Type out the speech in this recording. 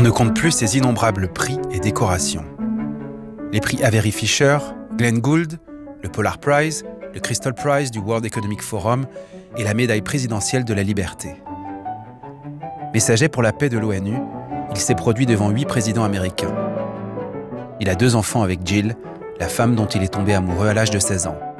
On ne compte plus ses innombrables prix et décorations. Les prix Avery Fisher, Glenn Gould, le Polar Prize, le Crystal Prize du World Economic Forum et la médaille présidentielle de la liberté. Messager pour la paix de l'ONU, il s'est produit devant 8 présidents américains. Il a 2 enfants avec Jill, la femme dont il est tombé amoureux à l'âge de 16 ans.